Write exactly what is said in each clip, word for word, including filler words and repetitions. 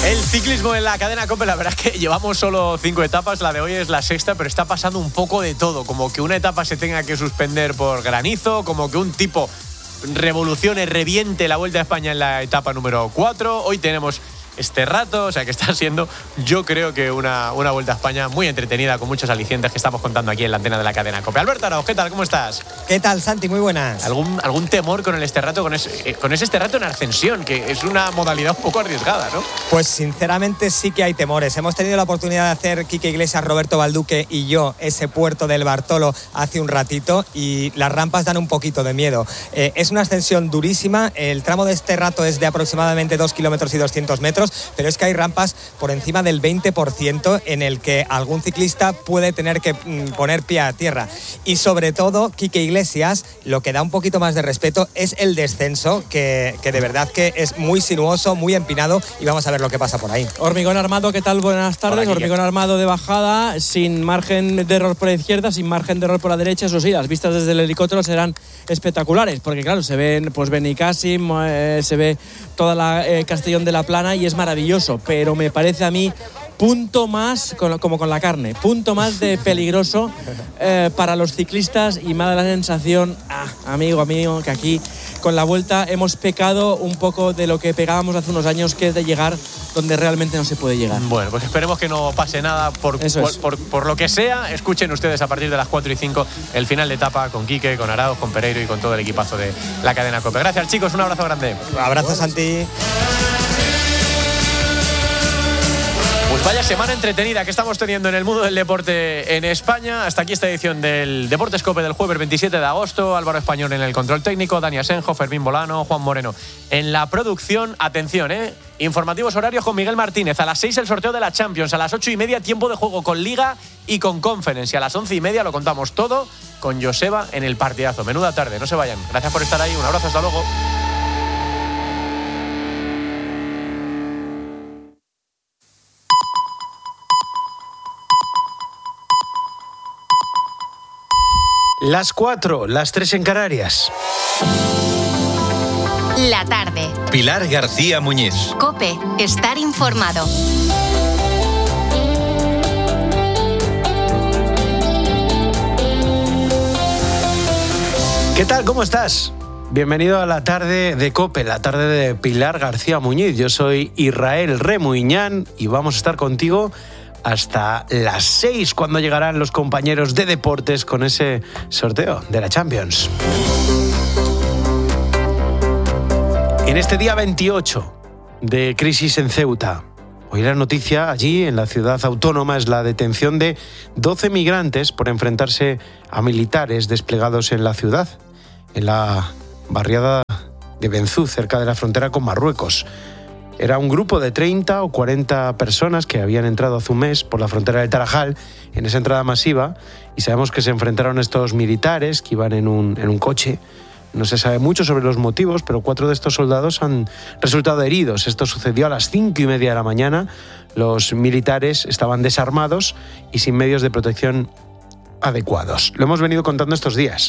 El ciclismo en la cadena COPE, la verdad es que llevamos solo cinco etapas, la de hoy es la sexta, pero está pasando un poco de todo, como que una etapa se tenga que suspender por granizo, como que un tipo revolucione, reviente la Vuelta a España en la etapa número cuatro, hoy tenemos este rato, o sea que está siendo, yo creo que una, una Vuelta a España muy entretenida, con muchos alicientes que estamos contando aquí en la antena de la cadena COPE. Alberto Arauz, ¿qué tal? ¿Cómo estás? ¿Qué tal, Santi? Muy buenas. ¿Algún, algún temor con el Esterrato, con ese, con ese Esterrato en ascensión, que es una modalidad un poco arriesgada, ¿no? Pues sinceramente sí que hay temores. Hemos tenido la oportunidad de hacer Quique Iglesias, Roberto Balduque y yo ese puerto del Bartolo hace un ratito y las rampas dan un poquito de miedo. Eh, es una ascensión durísima, el tramo de Esterrato es de aproximadamente dos kilómetros y doscientos metros, pero es que hay rampas por encima del veinte por ciento en el que algún ciclista puede tener que mm, poner pie a tierra. Y sobre todo, Quique Iglesias, lo que da un poquito más de respeto es el descenso, que, que de verdad que es muy sinuoso, muy empinado, y vamos a ver lo que pasa por ahí. Hormigón armado, ¿qué tal? Buenas tardes. Hola, Hormigón armado de bajada, sin margen de error por la izquierda, sin margen de error por la derecha. Eso sí, las vistas desde el helicóptero serán espectaculares, porque claro, se ven pues Benicàssim, eh, se ve toda la eh, Castellón de la Plana y es maravilloso, pero me parece a mí punto más, como con la carne, punto más de peligroso eh, para los ciclistas, y me da la sensación, ah, amigo, amigo, que aquí con la Vuelta hemos pecado un poco de lo que pegábamos hace unos años, que es de llegar donde realmente no se puede llegar. Bueno, pues esperemos que no pase nada por, por, por, por lo que sea. Escuchen ustedes a partir de las cuatro y cinco el final de etapa con Quique, con Arauz, con Pereiro y con todo el equipazo de la cadena COPE. Gracias, chicos, un abrazo grande. Un abrazo, Santi. Pues vaya semana entretenida que estamos teniendo en el mundo del deporte en España. Hasta aquí esta edición del Deportes COPE del jueves veintisiete de agosto. Álvaro Español en el control técnico, Dani Asenjo, Fermín Bolano, Juan Moreno en la producción. Atención, ¿eh? Informativos horarios con Miguel Martínez. A las seis el sorteo de la Champions. A las ocho y media tiempo de juego con Liga y con Conference. Y a las once y media lo contamos todo con Joseba en el partidazo. Menuda tarde, no se vayan. Gracias por estar ahí. Un abrazo, hasta luego. Las cuatro, las tres en Canarias. La tarde. Pilar García Muñiz. COPE, estar informado. ¿Qué tal? ¿Cómo estás? Bienvenido a la tarde de COPE, la tarde de Pilar García Muñiz. Yo soy Israel Remuñán y vamos a estar contigo hasta las seis, cuando llegarán los compañeros de deportes con ese sorteo de la Champions. En este día veintiocho de crisis en Ceuta, hoy la noticia allí en la ciudad autónoma es la detención de doce migrantes por enfrentarse a militares desplegados en la ciudad, en la barriada de Benzú, cerca de la frontera con Marruecos. Era un grupo de treinta o cuarenta personas que habían entrado hace un mes por la frontera del Tarajal, en esa entrada masiva, y sabemos que se enfrentaron a estos militares que iban en un, en un coche. No se sabe mucho sobre los motivos, pero cuatro de estos soldados han resultado heridos. Esto sucedió a las cinco y media de la mañana. Los militares estaban desarmados y sin medios de protección adecuados. Lo hemos venido contando estos días.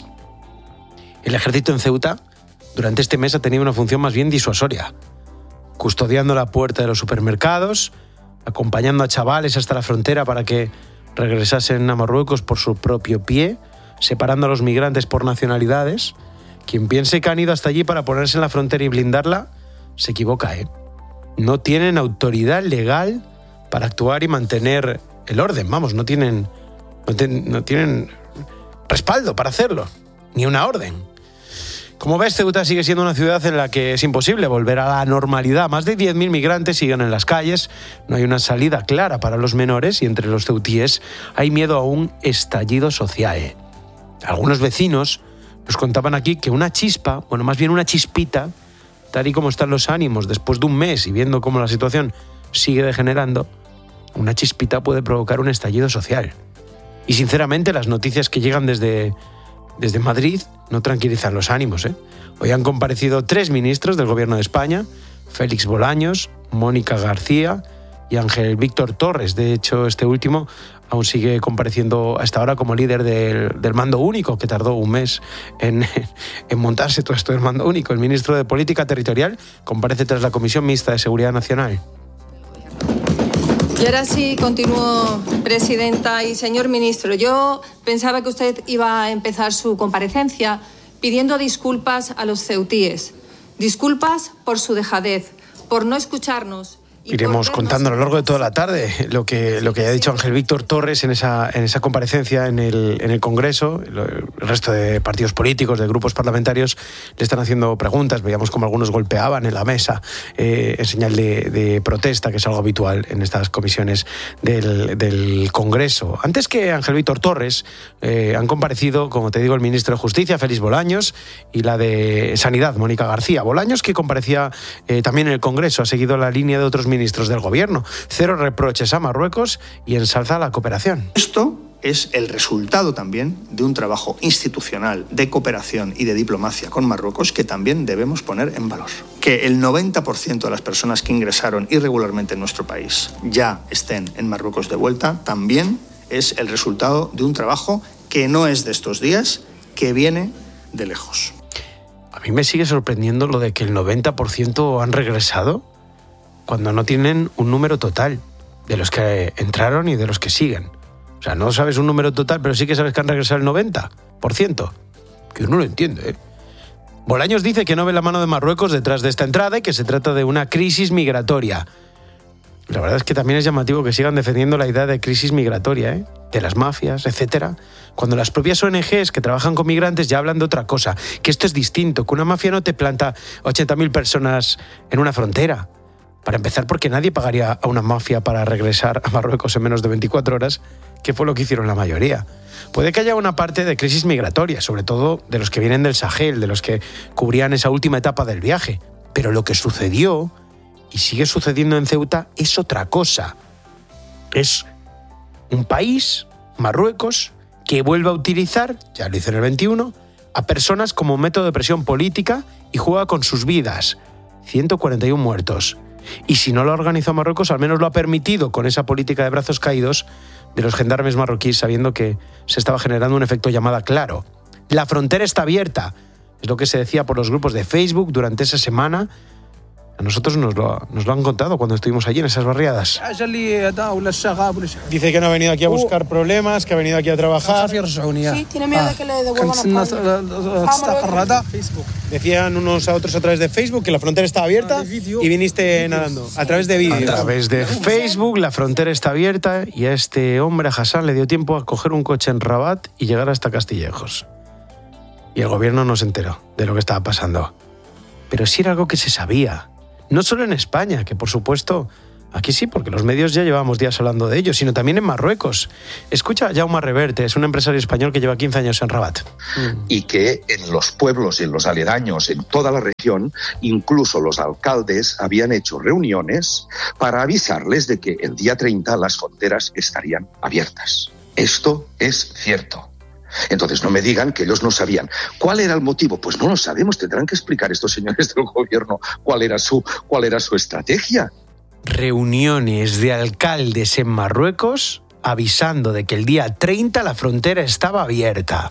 El ejército en Ceuta, durante este mes, ha tenido una función más bien disuasoria, custodiando la puerta de los supermercados, acompañando a chavales hasta la frontera para que regresasen a Marruecos por su propio pie, separando a los migrantes por nacionalidades. Quien piense que han ido hasta allí para ponerse en la frontera y blindarla, se equivoca, ¿eh? No tienen autoridad legal para actuar y mantener el orden. Vamos, no tienen, no, ten, no tienen respaldo para hacerlo, ni una orden. Como ves, Ceuta sigue siendo una ciudad en la que es imposible volver a la normalidad. Más de diez mil migrantes siguen en las calles, no hay una salida clara para los menores y entre los ceutíes hay miedo a un estallido social. Algunos vecinos nos contaban aquí que una chispa, bueno, más bien una chispita, tal y como están los ánimos después de un mes y viendo cómo la situación sigue degenerando, una chispita puede provocar un estallido social. Y sinceramente las noticias que llegan desde... Desde Madrid no tranquilizan los ánimos, ¿eh? Hoy han comparecido tres ministros del Gobierno de España, Félix Bolaños, Mónica García y Ángel Víctor Torres. De hecho, este último aún sigue compareciendo hasta ahora como líder del, del mando único, que tardó un mes en, en montarse todo esto del mando único. El ministro de Política Territorial comparece tras la Comisión Mixta de Seguridad Nacional. Y ahora sí, continúo, presidenta y señor ministro. Yo pensaba que usted iba a empezar su comparecencia pidiendo disculpas a los ceutíes. Disculpas por su dejadez, por no escucharnos. Iremos contando a lo largo de toda la tarde lo que, lo que ha dicho Ángel Víctor Torres en esa, en esa comparecencia en el, en el Congreso. El resto de partidos políticos, de grupos parlamentarios, le están haciendo preguntas. Veíamos como algunos golpeaban en la mesa eh, en señal de, de protesta, que es algo habitual en estas comisiones del, del Congreso. Antes que Ángel Víctor Torres, eh, han comparecido, como te digo, el ministro de Justicia, Félix Bolaños, y la de Sanidad, Mónica García. Bolaños, que comparecía eh, también en el Congreso, ha seguido la línea de otros ministros ministros del gobierno. Cero reproches a Marruecos y ensalza la cooperación. Esto es el resultado también de un trabajo institucional de cooperación y de diplomacia con Marruecos que también debemos poner en valor. Que el noventa por ciento de las personas que ingresaron irregularmente en nuestro país ya estén en Marruecos de vuelta también es el resultado de un trabajo que no es de estos días, que viene de lejos. A mí me sigue sorprendiendo lo de que el noventa por ciento han regresado cuando no tienen un número total de los que entraron y de los que siguen. O sea, no sabes un número total, pero sí que sabes que han regresado el noventa por ciento. Que uno lo entiende, ¿eh? Bolaños dice que no ve la mano de Marruecos detrás de esta entrada y que se trata de una crisis migratoria. La verdad es que también es llamativo que sigan defendiendo la idea de crisis migratoria, ¿eh? De las mafias, etcétera, cuando las propias O N Ges que trabajan con migrantes ya hablan de otra cosa, que esto es distinto, que una mafia no te planta ochenta mil personas en una frontera. Para empezar, porque nadie pagaría a una mafia para regresar a Marruecos en menos de veinticuatro horas, que fue lo que hicieron la mayoría. Puede que haya una parte de crisis migratoria, sobre todo de los que vienen del Sahel, de los que cubrían esa última etapa del viaje. Pero lo que sucedió, y sigue sucediendo en Ceuta, es otra cosa. Es un país, Marruecos, que vuelve a utilizar, ya lo hizo en el veintiuno, a personas como método de presión política y juega con sus vidas. ciento cuarenta y uno muertos. Y si no lo ha organizado Marruecos, al menos lo ha permitido con esa política de brazos caídos de los gendarmes marroquíes, sabiendo que se estaba generando un efecto llamada claro. La frontera está abierta, es lo que se decía por los grupos de Facebook durante esa semana. A nosotros nos lo, nos lo han contado cuando estuvimos allí en esas barriadas. Dice que no ha venido aquí a buscar problemas, que ha venido aquí a trabajar. Sí, tiene miedo de que le devuelvan a España. Decían unos a otros a través de Facebook que la frontera estaba abierta y viniste nadando. A través de vídeos. A través de Facebook la frontera está abierta y a este hombre, a Hassan, le dio tiempo a coger un coche en Rabat y llegar hasta Castillejos. Y el gobierno no se enteró de lo que estaba pasando. Pero sí era algo que se sabía. No solo en España, que por supuesto, aquí sí, porque los medios ya llevamos días hablando de ello, sino también en Marruecos. Escucha a Jaume Reverte, es un empresario español que lleva quince años en Rabat. Y que en los pueblos y en los aledaños, en toda la región, incluso los alcaldes habían hecho reuniones para avisarles de que el día treinta las fronteras estarían abiertas. Esto es cierto. Entonces no me digan que ellos no sabían. ¿Cuál era el motivo? Pues no lo sabemos. Tendrán que explicar estos señores del gobierno cuál era su, cuál era su estrategia. Reuniones de alcaldes en Marruecos avisando de que el día treinta la frontera estaba abierta.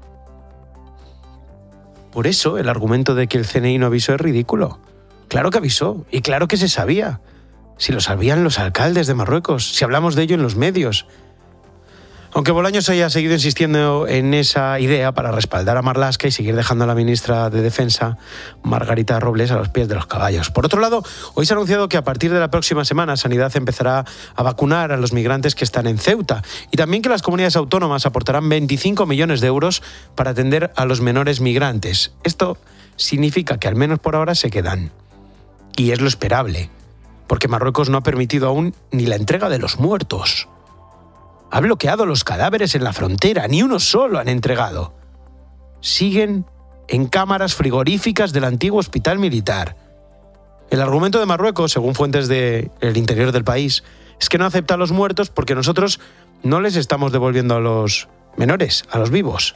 Por eso el argumento de que el C N I no avisó es ridículo. Claro que avisó y claro que se sabía. Si lo sabían los alcaldes de Marruecos, si hablamos de ello en los medios. Aunque Bolaños haya seguido insistiendo en esa idea para respaldar a Marlaska y seguir dejando a la ministra de Defensa, Margarita Robles, a los pies de los caballos. Por otro lado, hoy se ha anunciado que a partir de la próxima semana Sanidad empezará a vacunar a los migrantes que están en Ceuta y también que las comunidades autónomas aportarán veinticinco millones de euros para atender a los menores migrantes. Esto significa que al menos por ahora se quedan. Y es lo esperable, porque Marruecos no ha permitido aún ni la entrega de los muertos. Ha bloqueado los cadáveres en la frontera, ni uno solo han entregado. Siguen en cámaras frigoríficas del antiguo hospital militar. El argumento de Marruecos, según fuentes del interior del país, es que no acepta a los muertos porque nosotros no les estamos devolviendo a los menores, a los vivos.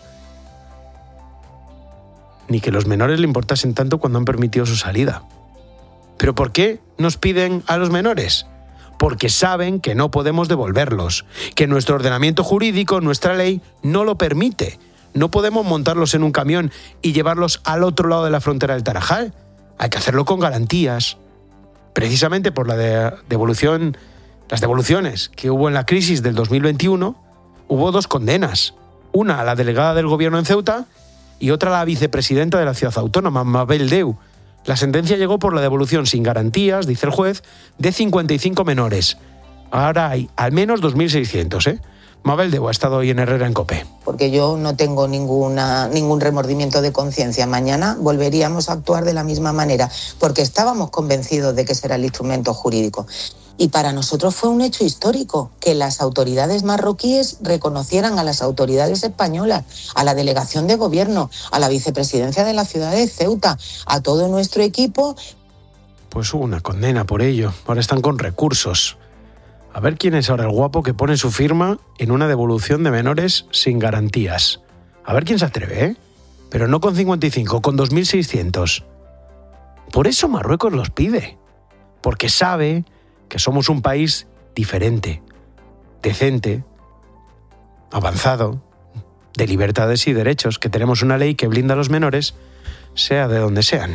Ni que los menores le importasen tanto cuando han permitido su salida. ¿Pero por qué nos piden a los menores? Porque saben que no podemos devolverlos, que nuestro ordenamiento jurídico, nuestra ley, no lo permite. No podemos montarlos en un camión y llevarlos al otro lado de la frontera del Tarajal. Hay que hacerlo con garantías, precisamente por la de devolución las devoluciones que hubo en la crisis del dos mil veintiuno, hubo dos condenas. Una a la delegada del gobierno en Ceuta y otra a la vicepresidenta de la ciudad autónoma, Mabel Deu. La sentencia llegó por la devolución sin garantías, dice el juez, de cincuenta y cinco menores. Ahora hay al menos dos mil seiscientos, ¿eh? Mabel Deu ha estado hoy en Herrera en COPE. Porque yo no tengo ninguna, ningún remordimiento de conciencia. Mañana volveríamos a actuar de la misma manera, porque estábamos convencidos de que ese era el instrumento jurídico. Y para nosotros fue un hecho histórico que las autoridades marroquíes reconocieran a las autoridades españolas, a la delegación de gobierno, a la vicepresidencia de la ciudad de Ceuta, a todo nuestro equipo. Pues hubo una condena por ello. Ahora están con recursos. A ver quién es ahora el guapo que pone su firma en una devolución de menores sin garantías. A ver quién se atreve, ¿eh? Pero no con cincuenta y cinco, con dos mil seiscientos. Por eso Marruecos los pide. Porque sabe que somos un país diferente, decente, avanzado, de libertades y derechos, que tenemos una ley que blinda a los menores, sea de donde sean.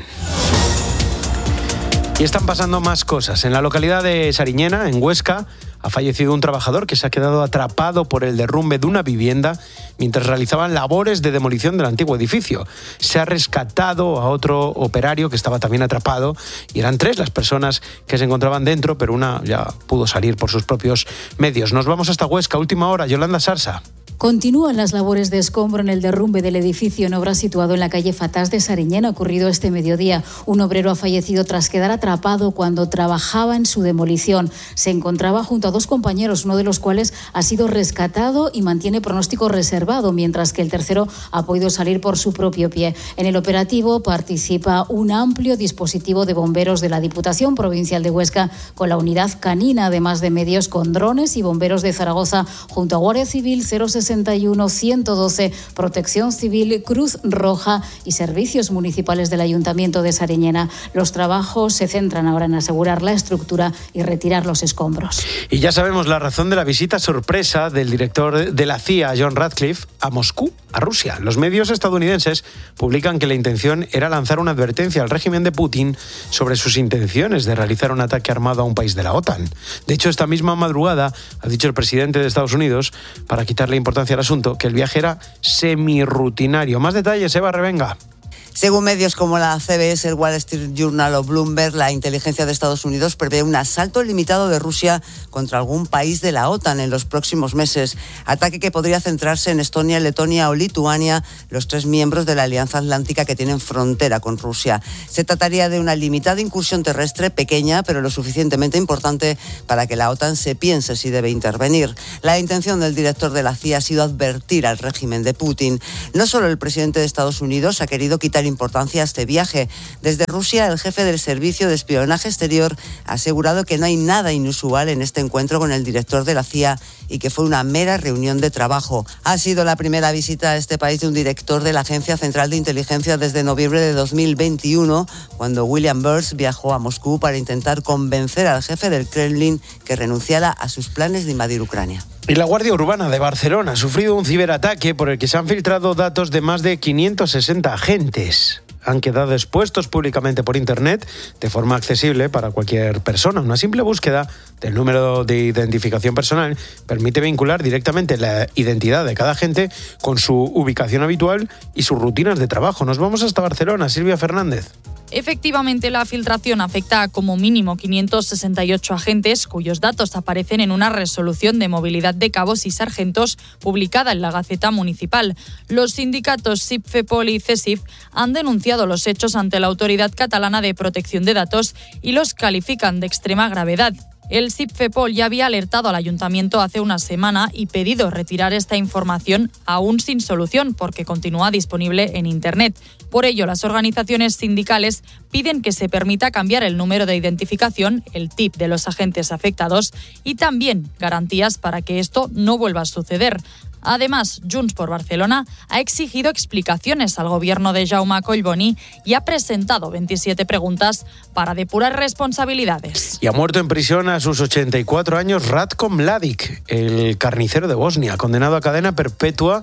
Y están pasando más cosas. En la localidad de Sariñena, en Huesca, ha fallecido un trabajador que se ha quedado atrapado por el derrumbe de una vivienda mientras realizaban labores de demolición del antiguo edificio. Se ha rescatado a otro operario que estaba también atrapado y eran tres las personas que se encontraban dentro, pero una ya pudo salir por sus propios medios. Nos vamos hasta Huesca, última hora, Yolanda Sarsa. Continúan las labores de escombro en el derrumbe del edificio en obra situado en la calle Fatás de Sariñena, ocurrido este mediodía. Un obrero ha fallecido tras quedar atrapado cuando trabajaba en su demolición. Se encontraba junto a dos compañeros, uno de los cuales ha sido rescatado y mantiene pronóstico reservado, mientras que el tercero ha podido salir por su propio pie. En el operativo participa un amplio dispositivo de bomberos de la Diputación Provincial de Huesca, con la unidad canina, además de medios con drones, y bomberos de Zaragoza, junto a Guardia Civil, cero sesenta y uno, ciento doce, Protección Civil, Cruz Roja y servicios municipales del Ayuntamiento de Sariñena. Los trabajos se centran ahora en asegurar la estructura y retirar los escombros. Y ya sabemos la razón de la visita sorpresa del director de la C I A, John Ratcliffe, a Moscú, a Rusia. Los medios estadounidenses publican que la intención era lanzar una advertencia al régimen de Putin sobre sus intenciones de realizar un ataque armado a un país de la OTAN. De hecho, esta misma madrugada ha dicho el presidente de Estados Unidos, para quitarle importancia al asunto, que el viaje era semirrutinario. Más detalles, Eva Revenga. Según medios como la C B S, el Wall Street Journal o Bloomberg, la inteligencia de Estados Unidos prevé un asalto limitado de Rusia contra algún país de la OTAN en los próximos meses. Ataque que podría centrarse en Estonia, Letonia o Lituania, los tres miembros de la Alianza Atlántica que tienen frontera con Rusia. Se trataría de una limitada incursión terrestre, pequeña pero lo suficientemente importante para que la OTAN se piense si debe intervenir. La intención del director de la C I A ha sido advertir al régimen de Putin. No solo el presidente de Estados Unidos ha querido quitar importancia a este viaje. Desde Rusia, el jefe del Servicio de Espionaje Exterior ha asegurado que no hay nada inusual en este encuentro con el director de la C I A y que fue una mera reunión de trabajo. Ha sido la primera visita a este país de un director de la Agencia Central de Inteligencia desde noviembre de dos mil veintiuno, cuando William Burns viajó a Moscú para intentar convencer al jefe del Kremlin que renunciara a sus planes de invadir Ucrania. Y la Guardia Urbana de Barcelona ha sufrido un ciberataque por el que se han filtrado datos de más de quinientos sesenta agentes. Han quedado expuestos públicamente por Internet de forma accesible para cualquier persona. Una simple búsqueda del número de identificación personal permite vincular directamente la identidad de cada agente con su ubicación habitual y sus rutinas de trabajo. Nos vamos hasta Barcelona. Silvia Fernández. Efectivamente, la filtración afecta a como mínimo quinientos sesenta y ocho agentes cuyos datos aparecen en una resolución de movilidad de cabos y sargentos publicada en la Gaceta Municipal. Los sindicatos S I P, FEPOL y CESIF han denunciado los hechos ante la Autoridad Catalana de Protección de Datos y los califican de extrema gravedad. El S I P FEPOL ya había alertado al ayuntamiento hace una semana y pedido retirar esta información aún sin solución porque continúa disponible en Internet. Por ello, las organizaciones sindicales piden que se permita cambiar el número de identificación, el T I P de los agentes afectados y también garantías para que esto no vuelva a suceder. Además, Junts por Barcelona ha exigido explicaciones al gobierno de Jaume Collboni y ha presentado veintisiete preguntas para depurar responsabilidades. Y ha muerto en prisión a sus ochenta y cuatro años Ratko Mladic, el carnicero de Bosnia, condenado a cadena perpetua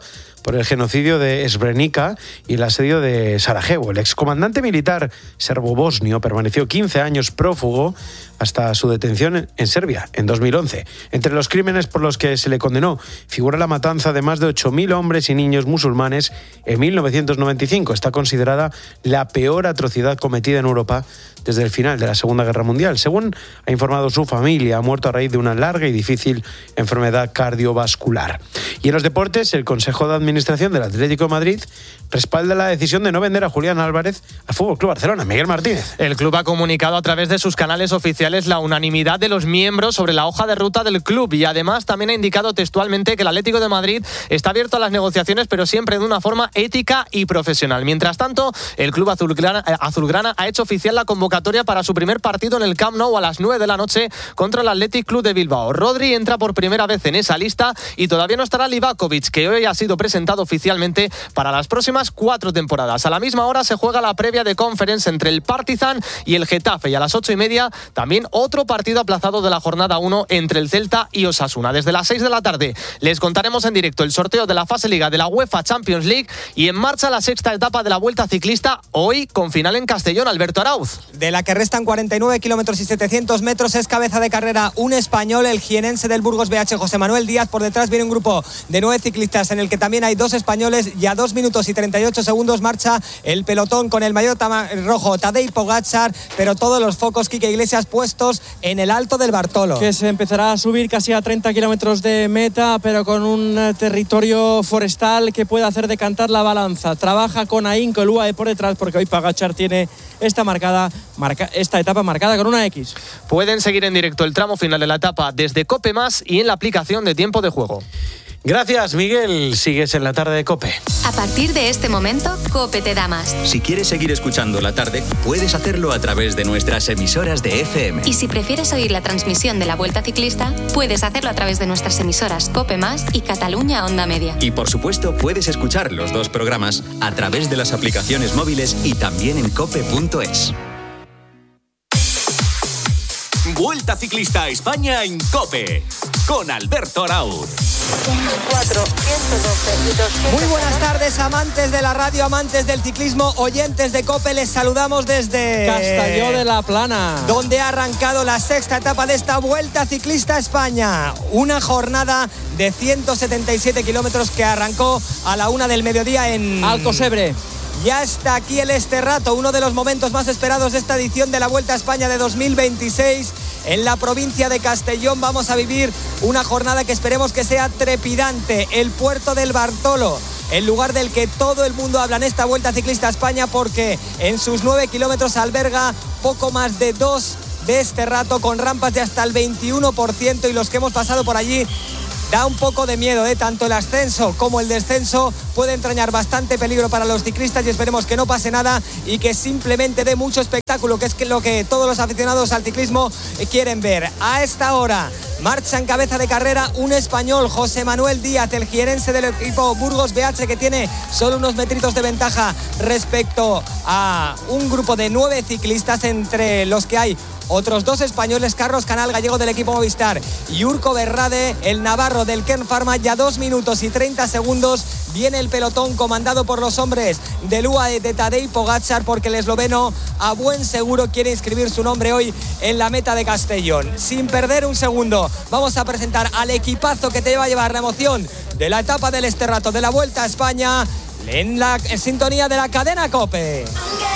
por el genocidio de Srebrenica y el asedio de Sarajevo. El excomandante militar serbo-bosnio permaneció quince años prófugo hasta su detención en Serbia en dos mil once. Entre los crímenes por los que se le condenó figura la matanza de más de ocho mil hombres y niños musulmanes en mil novecientos noventa y cinco. Está considerada la peor atrocidad cometida en Europa desde el final de la Segunda Guerra Mundial. Según ha informado su familia, ha muerto a raíz de una larga y difícil enfermedad cardiovascular. Y en los deportes, el Consejo de Administración del Atlético de Madrid respalda la decisión de no vender a Julián Álvarez al F C Barcelona. Miguel Martínez. El club ha comunicado a través de sus canales oficiales la unanimidad de los miembros sobre la hoja de ruta del club y además también ha indicado textualmente que el Atlético de Madrid está abierto a las negociaciones, pero siempre de una forma ética y profesional. Mientras tanto, el club azulgrana, azulgrana ha hecho oficial la convocatoria para su primer partido en el Camp Nou a las nueve de la noche contra el Athletic Club de Bilbao. Rodri entra por primera vez en esa lista y todavía no estará Livakovic, que hoy ha sido presentado oficialmente para las próximas cuatro temporadas. A la misma hora se juega la previa de Conference entre el Partizan y el Getafe y a las ocho y media también otro partido aplazado de la jornada uno entre el Celta y Osasuna. Desde las seis de la tarde les contaremos en directo el sorteo de la fase Liga de la UEFA Champions League y en marcha la sexta etapa de la Vuelta Ciclista, hoy con final en Castellón. Alberto Arauz. De la que restan cuarenta y nueve kilómetros y setecientos metros, es cabeza de carrera un español, el jienense del Burgos B H, José Manuel Díaz. Por detrás viene un grupo de nueve ciclistas en el que también hay dos españoles y a dos minutos y treinta y ocho segundos marcha el pelotón con el maillot rojo Tadej Pogačar, pero todos los focos, Quique Iglesias, puestos en el Alto del Bartolo. Que se empezará a subir casi a treinta kilómetros de meta, pero con un territorio forestal que puede hacer decantar la balanza. Trabaja con ahínco el U A E por detrás porque hoy Pogačar tiene esta, marcada, marca, esta etapa marcada con una X. Pueden seguir en directo el tramo final de la etapa desde COPE Más y en la aplicación de Tiempo de Juego. Gracias, Miguel. Sigues en la tarde de COPE. A partir de este momento, COPE te da más. Si quieres seguir escuchando la tarde, puedes hacerlo a través de nuestras emisoras de F M. Y si prefieres oír la transmisión de la Vuelta Ciclista, puedes hacerlo a través de nuestras emisoras COPE Más y Cataluña Onda Media. Y por supuesto, puedes escuchar los dos programas a través de las aplicaciones móviles y también en cope punto es. Vuelta Ciclista a España en COPE con Alberto Arauz. Muy buenas tardes, amantes de la radio, amantes del ciclismo, oyentes de COPE. Les saludamos desde Castelló de la Plana, donde ha arrancado la sexta etapa de esta Vuelta Ciclista a España. Una jornada de ciento setenta y siete kilómetros que arrancó a la una del mediodía en Alcosebre. Ya está aquí el Esterrato, uno de los momentos más esperados de esta edición de la Vuelta a España de dos mil veintiséis. En la provincia de Castellón vamos a vivir una jornada que esperemos que sea trepidante. El puerto del Bartolo, el lugar del que todo el mundo habla en esta Vuelta Ciclista a España, porque en sus nueve kilómetros alberga poco más de dos de Esterrato, con rampas de hasta el veintiuno por ciento, y los que hemos pasado por allí da un poco de miedo, ¿eh? Tanto el ascenso como el descenso puede entrañar bastante peligro para los ciclistas, y esperemos que no pase nada y que simplemente dé mucho espectáculo, que es lo que todos los aficionados al ciclismo quieren ver. A esta hora marcha en cabeza de carrera un español, José Manuel Díaz, el jienense del equipo Burgos B H, que tiene solo unos metritos de ventaja respecto a un grupo de nueve ciclistas, entre los que hay otros dos españoles, Carlos Canal, gallego del equipo Movistar, y Urco Berrade, el navarro del Kern Pharma. Ya dos minutos y treinta segundos viene el pelotón comandado por los hombres del U A E de Tadej Pogačar, porque el esloveno a buen seguro quiere inscribir su nombre hoy en la meta de Castellón. Sin perder un segundo, vamos a presentar al equipazo que te va a llevar la emoción de la etapa del Esterrato de la Vuelta a España en la en sintonía de la cadena COPE.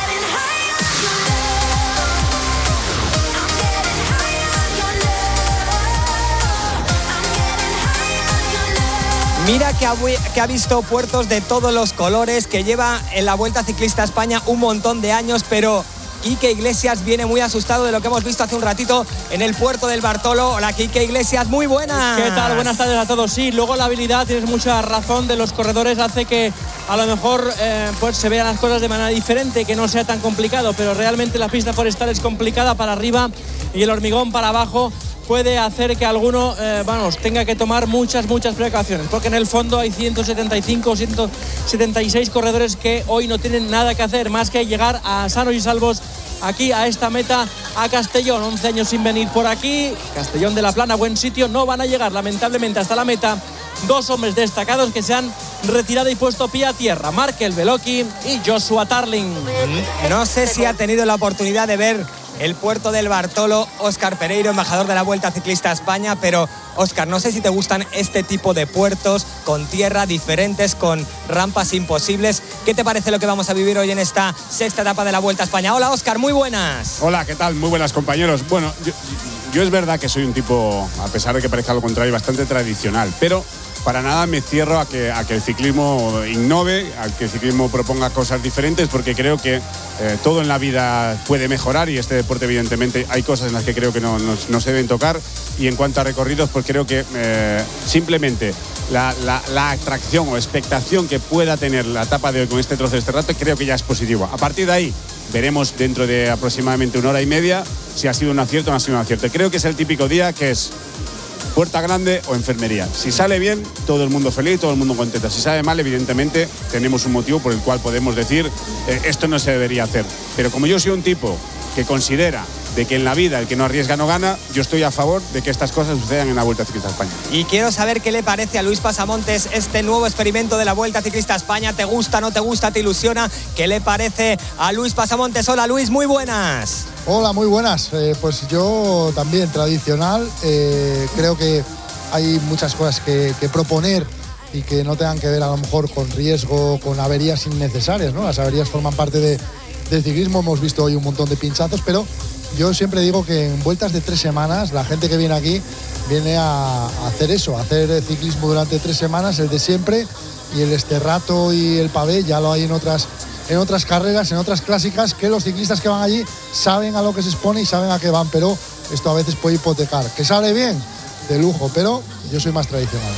Mira que ha, que ha visto puertos de todos los colores, que lleva en la Vuelta Ciclista a España un montón de años, pero Quique Iglesias viene muy asustado de lo que hemos visto hace un ratito en el puerto del Bartolo. Hola, Quique Iglesias, muy buenas. ¿Qué tal? Buenas tardes a todos. Sí, luego la habilidad, tienes mucha razón, de los corredores hace que a lo mejor eh, pues se vean las cosas de manera diferente, que no sea tan complicado, pero realmente la pista forestal es complicada para arriba y el hormigón para abajo puede hacer que alguno eh, vamos, tenga que tomar muchas, muchas precauciones, porque en el fondo hay ciento setenta y cinco, ciento setenta y seis corredores que hoy no tienen nada que hacer más que llegar a sanos y salvos aquí a esta meta, a Castellón. once años sin venir por aquí, Castellón de la Plana, buen sitio. No van a llegar lamentablemente hasta la meta dos hombres destacados que se han retirada y puesto pie a tierra. Markel Beloki y Joshua Tarling. No sé si ha tenido la oportunidad de ver el puerto del Bartolo, Óscar Pereiro, embajador de la Vuelta Ciclista a España, pero Óscar, no sé si te gustan este tipo de puertos con tierra diferentes, con rampas imposibles. ¿Qué te parece lo que vamos a vivir hoy en esta sexta etapa de la Vuelta a España? Hola Óscar, muy buenas. Hola, ¿qué tal? Muy buenas, compañeros. Bueno, yo, yo es verdad que soy un tipo, a pesar de que parezca lo contrario, bastante tradicional, pero para nada me cierro a que, a que el ciclismo innove, a que el ciclismo proponga cosas diferentes, porque creo que eh, todo en la vida puede mejorar y este deporte evidentemente hay cosas en las que creo que no, no, no se deben tocar. Y en cuanto a recorridos, pues creo que eh, simplemente la, la, la atracción o expectación que pueda tener la etapa de hoy con este trozo de este rato, creo que ya es positivo. A partir de ahí veremos dentro de aproximadamente una hora y media si ha sido un acierto o no ha sido un acierto. Creo que es el típico día que es puerta grande o enfermería. Si sale bien, todo el mundo feliz, todo el mundo contento. Si sale mal, evidentemente, tenemos un motivo por el cual podemos decir eh, esto no se debería hacer. Pero como yo soy un tipo que considera de que en la vida el que no arriesga no gana, yo estoy a favor de que estas cosas sucedan en la Vuelta Ciclista a España. Y quiero saber qué le parece a Luis Pasamontes este nuevo experimento de la Vuelta Ciclista a España. ¿Te gusta, no te gusta, te ilusiona? ¿Qué le parece a Luis Pasamontes? Hola Luis, muy buenas. Hola, muy buenas. Eh, pues yo también tradicional. Eh, creo que hay muchas cosas que, que proponer y que no tengan que ver a lo mejor con riesgo, con averías innecesarias, ¿no? Las averías forman parte de, del ciclismo. Hemos visto hoy un montón de pinchazos, pero yo siempre digo que en vueltas de tres semanas la gente que viene aquí viene a, a hacer eso, a hacer ciclismo durante tres semanas, el de siempre, y el esterrato y el pavé ya lo hay en otras en otras carreras, en otras clásicas, que los ciclistas que van allí saben a lo que se expone y saben a qué van, pero esto a veces puede hipotecar. ¿Que sale bien? De lujo, pero yo soy más tradicional.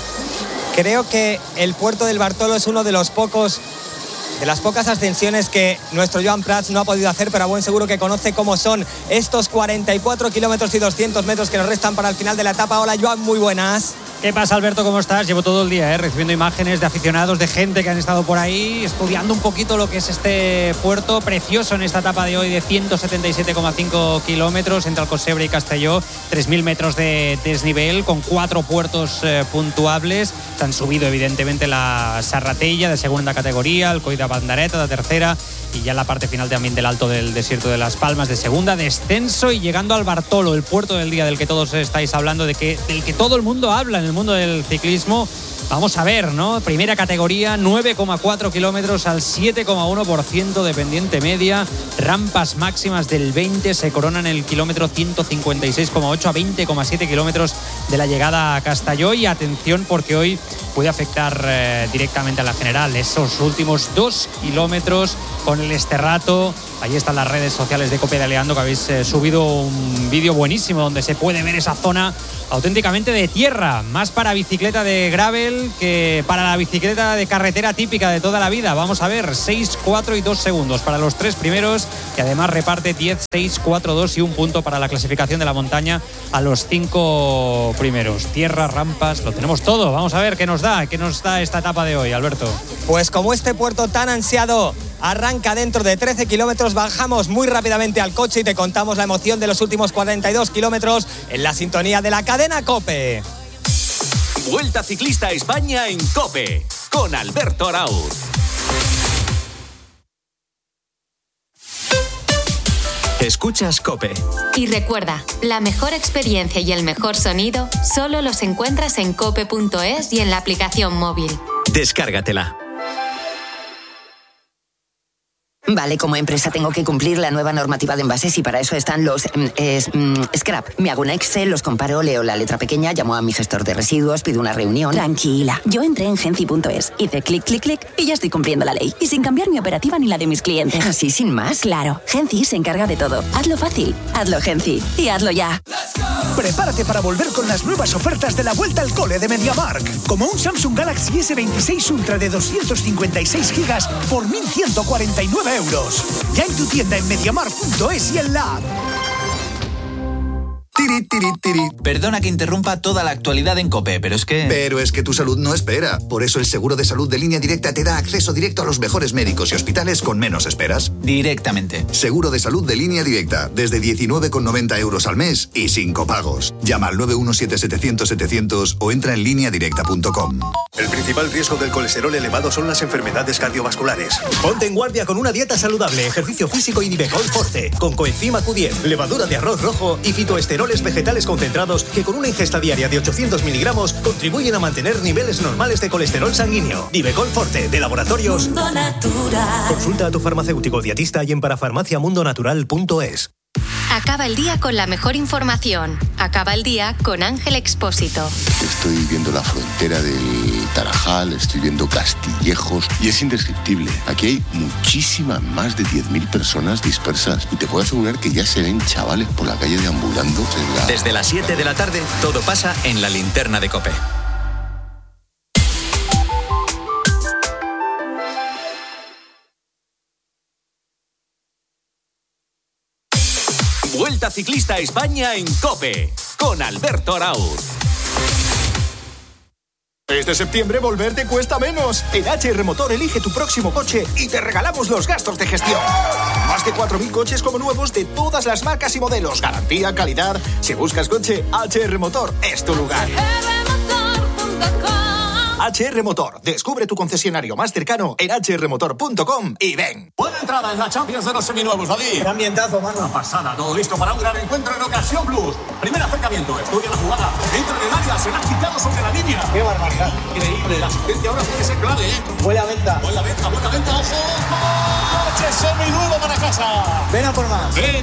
Creo que el puerto del Bartolo es uno de los pocos, de las pocas ascensiones que nuestro Joan Prats no ha podido hacer, pero a buen seguro que conoce cómo son estos cuarenta y cuatro kilómetros y doscientos metros que nos restan para el final de la etapa. Hola Joan, muy buenas. ¿Qué pasa, Alberto? ¿Cómo estás? Llevo todo el día ¿eh? recibiendo imágenes de aficionados, de gente que han estado por ahí, estudiando un poquito lo que es este puerto precioso en esta etapa de hoy de ciento setenta y siete coma cinco kilómetros entre Alcocebre y Castelló, tres mil metros de desnivel, con cuatro puertos eh, puntuables. Se han subido, evidentemente, la Serratella de segunda categoría, el Coll de Bandareta de tercera, y ya en la parte final también del Alto del Desierto de las Palmas de segunda, descenso, y llegando al Bartolo, el puerto del día del que todos estáis hablando, de que, del que todo el mundo habla en el mundo del ciclismo. Vamos a ver, ¿no? Primera categoría, nueve coma cuatro kilómetros al siete coma uno por ciento de pendiente media, rampas máximas del veinte, se coronan el kilómetro ciento cincuenta y seis coma ocho a veinte coma siete kilómetros de la llegada a Castelló. Y atención, porque hoy puede afectar eh, directamente a la general esos últimos dos kilómetros con el esterrato. Ahí están las redes sociales de Cope de Aleando, que habéis eh, subido un vídeo buenísimo donde se puede ver esa zona auténticamente de tierra, más para bicicleta de gravel que para la bicicleta de carretera típica de toda la vida. Vamos a ver, seis, cuatro y dos segundos para los tres primeros, y además reparte diez, seis, cuatro, dos y un punto para la clasificación de la montaña a los cinco primeros. Tierra, rampas, lo tenemos todo. Vamos a ver qué nos da, qué nos da esta etapa de hoy, Alberto. Pues como este puerto tan ansiado arranca dentro de trece kilómetros, bajamos muy rápidamente al coche y te contamos la emoción de los últimos cuarenta y dos kilómetros en la sintonía de la cadena COPE. Vuelta Ciclista a España en COPE con Alberto Arauz. Escuchas COPE. Y recuerda, la mejor experiencia y el mejor sonido solo los encuentras en cope punto es y en la aplicación móvil. Descárgatela. Vale, como empresa tengo que cumplir la nueva normativa de envases y para eso están los eh, eh, scrap. Me hago un Excel, los comparo, leo la letra pequeña, llamo a mi gestor de residuos, pido una reunión. Tranquila, yo entré en Genci punto es, hice clic, clic, clic y ya estoy cumpliendo la ley. Y sin cambiar mi operativa ni la de mis clientes. ¿Así sin más? Claro, Genci se encarga de todo. Hazlo fácil, hazlo Genci y hazlo ya. Prepárate para volver con las nuevas ofertas de la Vuelta al Cole de MediaMarkt. Como un Samsung Galaxy ese veintiséis Ultra de doscientos cincuenta y seis gigas por mil ciento cuarenta y nueve euros. Ya en tu tienda en mediamarkt punto es y en la app. Tiri, tiri, tiri. Perdona que interrumpa toda la actualidad en COPE, pero es que... Pero es que tu salud no espera. Por eso el seguro de salud de Línea Directa te da acceso directo a los mejores médicos y hospitales con menos esperas. Directamente. Seguro de salud de Línea Directa, desde diecinueve con noventa euros al mes y sin copagos. Llama al nueve uno siete setecientos setecientos o entra en línea directa punto com. El principal riesgo del colesterol elevado son las enfermedades cardiovasculares. Ponte en guardia con una dieta saludable, ejercicio físico y Nivecol Forte, con coenzima Q diez, levadura de arroz rojo y fitoesteroles vegetales concentrados que con una ingesta diaria de ochocientos miligramos contribuyen a mantener niveles normales de colesterol sanguíneo. Nivecol Forte, de Laboratorios Mundo Natural. Consulta a tu farmacéutico dietista y en parafarmacia mundo natural punto es. Acaba el día con la mejor información. Acaba el día con Ángel Expósito. Estoy viendo la frontera del Tarajal, estoy viendo Castillejos y es indescriptible. Aquí hay muchísimas, más de diez mil personas dispersas y te puedo asegurar que ya se ven chavales por la calle deambulando. En la... Desde las siete de la tarde, todo pasa en la linterna de COPE. Vuelta Ciclista a España en COPE, con Alberto Arauz. Este septiembre volver te cuesta menos. En H R Motor elige tu próximo coche y te regalamos los gastos de gestión. Más de cuatro mil coches como nuevos de todas las marcas y modelos. Garantía, calidad. Si buscas coche, H R Motor es tu lugar. H R Motor. Descubre tu concesionario más cercano en hache erre motor punto com y ven. Buena entrada en la Champions de los seminuevos, David. ¡Qué ambientazo, mano! Una pasada, todo listo para un gran encuentro en Ocasión Plus. Primer acercamiento, estudia la jugada. Entra en el área, se la ha quitado sobre la línea. ¡Qué barbaridad! Increíble, la asistencia ahora puede ser clave, ¿eh? Buena venta. Buena venta, buena venta, ojo. ¡Coche seminuevo para casa! Ven a por más. Ven